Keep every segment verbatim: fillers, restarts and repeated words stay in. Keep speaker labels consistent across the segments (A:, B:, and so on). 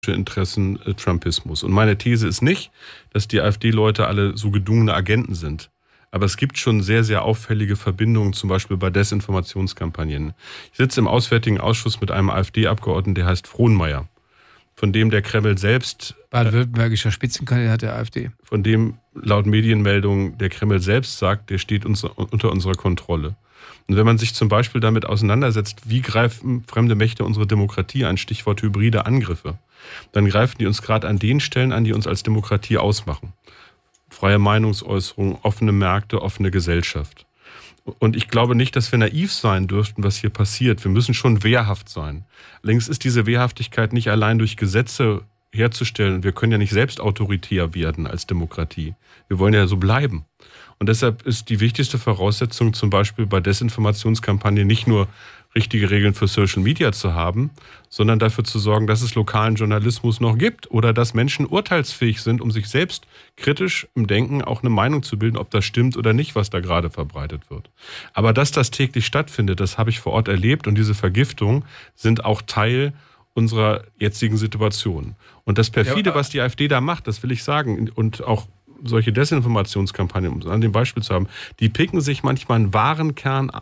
A: Interessen äh, Trumpismus. Und meine These ist nicht, dass die AfD-Leute alle so gedungene Agenten sind. Aber es gibt schon sehr, sehr auffällige Verbindungen, zum Beispiel bei Desinformationskampagnen. Ich sitze im Auswärtigen Ausschuss mit einem AfD-Abgeordneten, der heißt Frohnmaier, von dem der Kreml selbst...
B: Baden-Württembergischer Spitzenkandidat der AfD.
A: Von dem laut Medienmeldungen der Kreml selbst sagt, der steht uns, unter unserer Kontrolle. Und wenn man sich zum Beispiel damit auseinandersetzt, wie greifen fremde Mächte unsere Demokratie an, Stichwort hybride Angriffe, dann greifen die uns gerade an den Stellen an, die uns als Demokratie ausmachen. Freie Meinungsäußerung, offene Märkte, offene Gesellschaft. Und ich glaube nicht, dass wir naiv sein dürften, was hier passiert. Wir müssen schon wehrhaft sein. Allerdings ist diese Wehrhaftigkeit nicht allein durch Gesetze herzustellen. Wir können ja nicht selbst autoritär werden als Demokratie. Wir wollen ja so bleiben. Und deshalb ist die wichtigste Voraussetzung zum Beispiel bei Desinformationskampagnen nicht nur richtige Regeln für Social Media zu haben, sondern dafür zu sorgen, dass es lokalen Journalismus noch gibt oder dass Menschen urteilsfähig sind, um sich selbst kritisch im Denken auch eine Meinung zu bilden, ob das stimmt oder nicht, was da gerade verbreitet wird. Aber dass das täglich stattfindet, das habe ich vor Ort erlebt und diese Vergiftungen sind auch Teil unserer jetzigen Situation. Und das Perfide, was die AfD da macht, das will ich sagen, und auch solche Desinformationskampagnen, um an dem Beispiel zu haben, die picken sich manchmal einen wahren Kern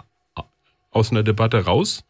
A: aus einer Debatte raus,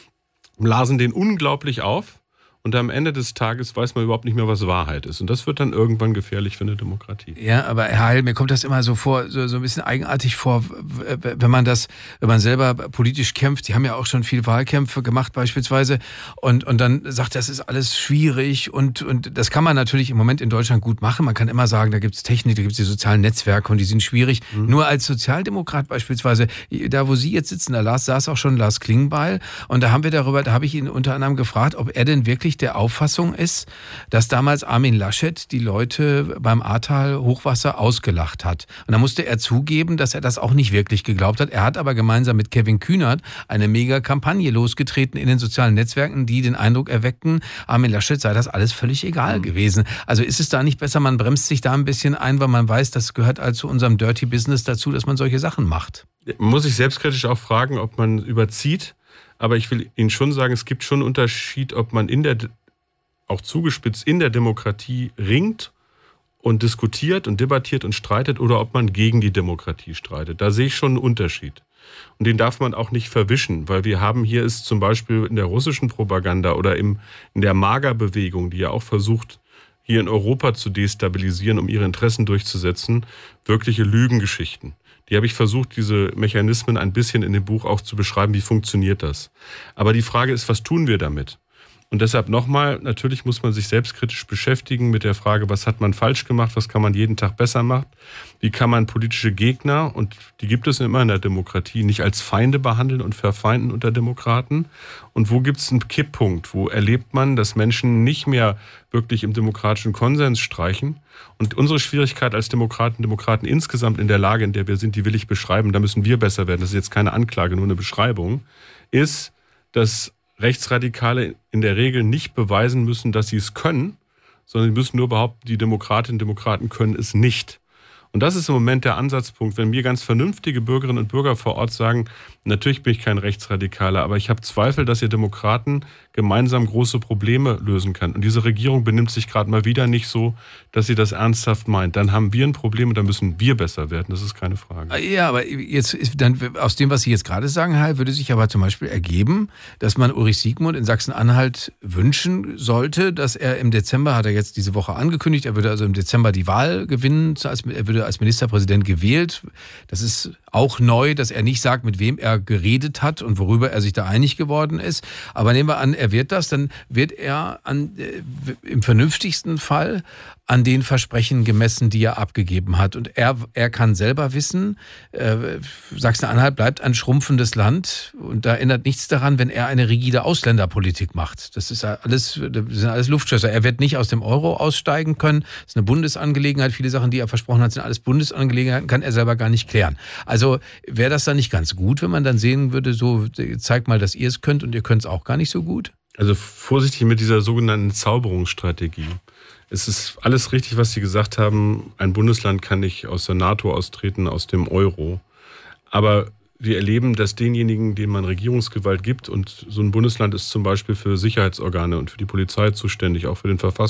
A: blasen den unglaublich auf und am Ende des Tages weiß man überhaupt nicht mehr, was Wahrheit ist. Und das wird dann irgendwann gefährlich für eine Demokratie.
B: Ja, aber Herr Heil, mir kommt das immer so vor, so, so ein bisschen eigenartig vor, wenn man das, wenn man selber politisch kämpft. Sie haben ja auch schon viel Wahlkämpfe gemacht beispielsweise und, und dann sagt, das ist alles schwierig und, und das kann man natürlich im Moment in Deutschland gut machen. Man kann immer sagen, da gibt es Technik, da gibt es die sozialen Netzwerke und die sind schwierig. Mhm. Nur als Sozialdemokrat beispielsweise, da wo Sie jetzt sitzen, da Lars, saß auch schon Lars Klingbeil und da haben wir darüber, da habe ich ihn unter anderem gefragt, ob er denn wirklich der Auffassung ist, dass damals Armin Laschet die Leute beim Ahrtal-Hochwasser ausgelacht hat. Und da musste er zugeben, dass er das auch nicht wirklich geglaubt hat. Er hat aber gemeinsam mit Kevin Kühnert eine mega Kampagne losgetreten in den sozialen Netzwerken, die den Eindruck erweckten, Armin Laschet sei das alles völlig egal gewesen. Also ist es da nicht besser, man bremst sich da ein bisschen ein, weil man weiß, das gehört also zu unserem Dirty Business dazu, dass man solche Sachen macht?
A: Man muss sich selbstkritisch auch fragen, ob man überzieht. Aber ich will Ihnen schon sagen, es gibt schon einen Unterschied, ob man in der, auch zugespitzt, in der Demokratie ringt und diskutiert und debattiert und streitet oder ob man gegen die Demokratie streitet. Da sehe ich schon einen Unterschied. Und den darf man auch nicht verwischen, weil wir haben hier ist zum Beispiel in der russischen Propaganda oder im, in der MAGA-Bewegung, die ja auch versucht, hier in Europa zu destabilisieren, um ihre Interessen durchzusetzen, wirkliche Lügengeschichten. Die habe ich versucht, diese Mechanismen ein bisschen in dem Buch auch zu beschreiben, wie funktioniert das. Aber die Frage ist, was tun wir damit? Und deshalb nochmal, natürlich muss man sich selbstkritisch beschäftigen mit der Frage, was hat man falsch gemacht, was kann man jeden Tag besser machen, wie kann man politische Gegner, und die gibt es immer in der Demokratie, nicht als Feinde behandeln und verfeinden unter Demokraten. Und wo gibt es einen Kipppunkt, wo erlebt man, dass Menschen nicht mehr wirklich im demokratischen Konsens streichen. Und unsere Schwierigkeit als Demokraten, Demokraten insgesamt in der Lage, in der wir sind, die will ich beschreiben, da müssen wir besser werden, das ist jetzt keine Anklage, nur eine Beschreibung, ist, dass Rechtsradikale in der Regel nicht beweisen müssen, dass sie es können, sondern sie müssen nur behaupten, die Demokratinnen und Demokraten können es nicht. Und das ist im Moment der Ansatzpunkt, wenn mir ganz vernünftige Bürgerinnen und Bürger vor Ort sagen, natürlich bin ich kein Rechtsradikaler, aber ich habe Zweifel, dass ihr Demokraten gemeinsam große Probleme lösen kann. Und diese Regierung benimmt sich gerade mal wieder nicht so, dass sie das ernsthaft meint. Dann haben wir ein Problem und dann müssen wir besser werden. Das ist keine Frage.
B: Ja, aber jetzt ist dann aus dem, was Sie jetzt gerade sagen, Herr, würde sich aber zum Beispiel ergeben, dass man Ulrich Siegmund in Sachsen-Anhalt wünschen sollte, dass er im Dezember, hat er jetzt diese Woche angekündigt, er würde also im Dezember die Wahl gewinnen, er würde als Ministerpräsident gewählt. Das ist auch neu, dass er nicht sagt, mit wem er geredet hat und worüber er sich da einig geworden ist. Aber nehmen wir an, er wird das, dann wird er an, äh, im vernünftigsten Fall an den Versprechen gemessen, die er abgegeben hat. Und er, er kann selber wissen, äh, Sachsen-Anhalt bleibt ein schrumpfendes Land und da ändert nichts daran, wenn er eine rigide Ausländerpolitik macht. Das ist alles, das sind alles Luftschlösser. Er wird nicht aus dem Euro aussteigen können. Das ist eine Bundesangelegenheit. Viele Sachen, die er versprochen hat, sind alles Bundesangelegenheiten, kann er selber gar nicht klären. Also wäre das dann nicht ganz gut, wenn man dann sehen würde, so zeigt mal, dass ihr es könnt und ihr könnt es auch gar nicht so gut?
A: Also vorsichtig mit dieser sogenannten Zauberungsstrategie. Es ist alles richtig, was Sie gesagt haben. Ein Bundesland kann nicht aus der NATO austreten, aus dem Euro. Aber wir erleben, dass denjenigen, denen man Regierungsgewalt gibt, und so ein Bundesland ist zum Beispiel für Sicherheitsorgane und für die Polizei zuständig, auch für den Verfassungsschutz,